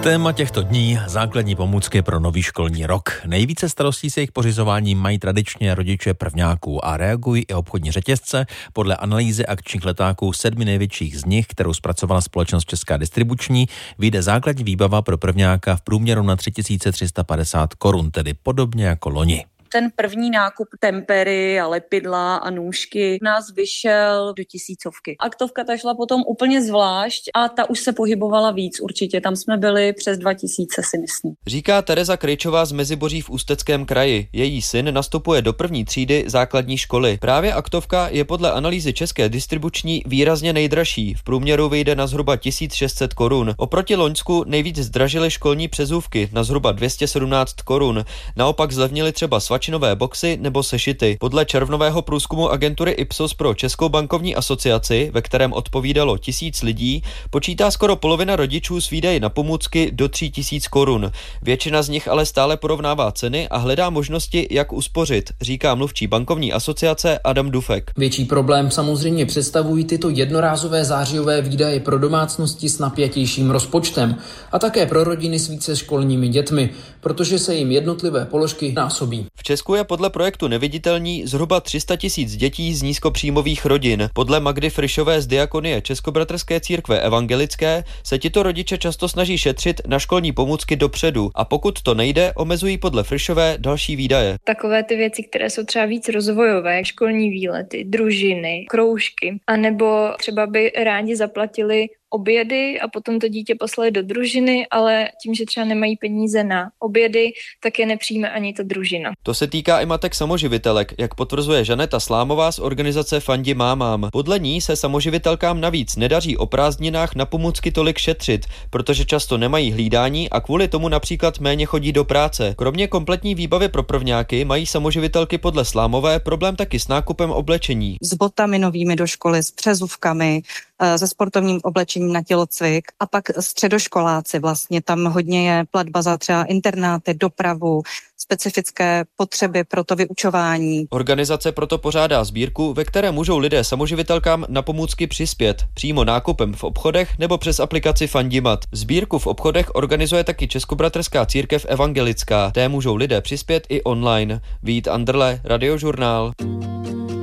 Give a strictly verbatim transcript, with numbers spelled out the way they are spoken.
Téma těchto dní – základní pomůcky pro nový školní rok. Nejvíce starostí se jejich pořizováním mají tradičně rodiče prvňáků a reagují i obchodní řetězce. Podle analýzy akčních letáků sedmi největších z nich, kterou zpracovala společnost Česká distribuční, vyjde základní výbava pro prvňáka v průměru na tři tisíce tři sta padesát korun, tedy podobně jako loni. Ten první nákup tempery a lepidla a nůžky nás vyšel do tisícovky. Aktovka ta šla potom úplně zvlášť a ta už se pohybovala víc určitě. Tam jsme byli přes dva tisíce, si myslím. Říká Tereza Krejčová z Meziboří v Ústeckém kraji. Její syn nastupuje do první třídy základní školy. Právě aktovka je podle analýzy České distribuční výrazně nejdražší. V průměru vyjde na zhruba tisíc šest set korun. Oproti loňsku nejvíc zdražily školní přezůvky na zhruba dvě stě sedmnáct korun. Naopak zlevnily třeba svačinové boxy nebo sešity. Podle červnového průzkumu agentury Ipsos pro Českou bankovní asociaci, ve kterém odpovídalo tisíc lidí, počítá skoro polovina rodičů s výdaji na pomůcky do tří tisíc korun. Většina z nich ale stále porovnává ceny a hledá možnosti, jak uspořit, říká mluvčí bankovní asociace Adam Dufek. Větší problém samozřejmě představují tyto jednorázové zářijové výdaje pro domácnosti s napjatějším rozpočtem a také pro rodiny s více školními dětmi, protože se jim jednotlivé položky násobí. V Česku je podle projektu Neviditelní zhruba tři sta tisíc dětí z nízkopříjmových rodin. Podle Magdy Frišové z Diakonie Českobratrské církve evangelické se tito rodiče často snaží šetřit na školní pomůcky dopředu a pokud to nejde, omezují podle Frišové další výdaje. Takové ty věci, které jsou třeba víc rozvojové, školní výlety, družiny, kroužky, anebo třeba by rádi zaplatili obědy a potom to dítě poslali do družiny, ale tím, že třeba nemají peníze na obědy, tak je nepřijme ani ta družina. To se týká i matek samoživitelek, jak potvrzuje Žaneta Slámová z organizace Fandi mámám. Podle ní se samoživitelkám navíc nedaří o prázdninách na pomůcky tolik šetřit, protože často nemají hlídání a kvůli tomu například méně chodí do práce. Kromě kompletní výbavy pro prvňáky mají samoživitelky podle Slámové problém taky s nákupem oblečení. S botami novými do školy, s přezůvkami, se sportovním oblečením na tělocvik a pak středoškoláci vlastně. Tam hodně je platba za třeba internáty, dopravu, specifické potřeby pro to vyučování. Organizace proto pořádá sbírku, ve které můžou lidé samoživitelkám na pomůcky přispět, přímo nákupem v obchodech nebo přes aplikaci Fandimat. Sbírku v obchodech organizuje taky Českobratrská církev evangelická. Té můžou lidé přispět i online. Vít Andrle, Radiožurnál.